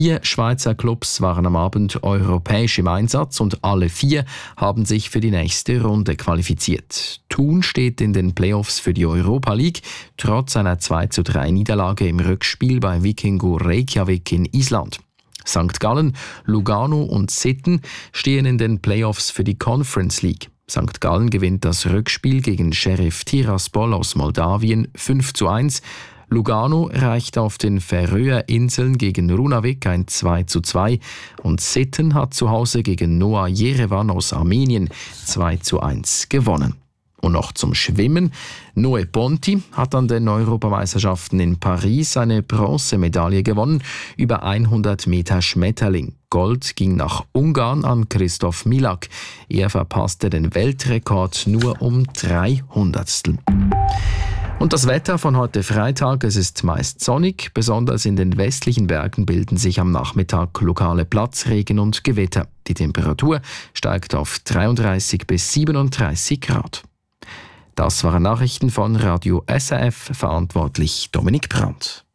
4 Schweizer Clubs waren am Abend europäisch im Einsatz und alle 4 haben sich für die nächste Runde qualifiziert. Thun steht in den Playoffs für die Europa League, trotz einer 2:3 Niederlage im Rückspiel bei Víkingur Reykjavik in Island. St. Gallen, Lugano und Sitten stehen in den Playoffs für die Conference League. St. Gallen gewinnt das Rückspiel gegen Sheriff Tiraspol aus Moldawien 5:1. Lugano reicht auf den Färöerinseln gegen Runavik ein 2:2 und Sitten hat zu Hause gegen Noah Yerevan aus Armenien 2:1 gewonnen. Und noch zum Schwimmen. Noe Ponti hat an den Europameisterschaften in Paris eine Bronzemedaille gewonnen über 100 Meter Schmetterling. Gold ging nach Ungarn an Christoph Milak. Er verpasste den Weltrekord nur um 300. Und das Wetter von heute Freitag, es ist meist sonnig, besonders in den westlichen Bergen bilden sich am Nachmittag lokale Platzregen und Gewitter. Die Temperatur steigt auf 33 bis 37 Grad. Das waren Nachrichten von Radio SRF, verantwortlich Dominik Brandt.